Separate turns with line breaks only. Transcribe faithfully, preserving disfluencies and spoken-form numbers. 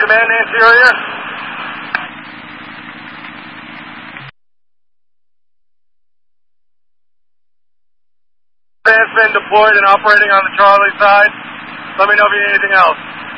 command the interior. Has been deployed and operating on the Charlie side. Let me know if you need anything else.